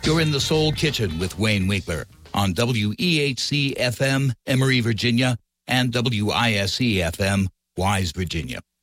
You're in the Soul Kitchen with Wayne Winkler on WEHC FM, Emory, Virginia, and WISE FM, Wise, Virginia.